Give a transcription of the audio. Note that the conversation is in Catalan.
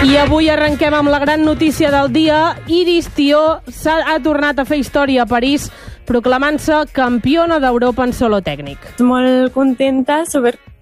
I avui arrenquem amb la gran notícia del dia. Iris Tió ha tornat a fer història a París, proclamant-se campiona d'Europa en solo tècnic. Molt contenta,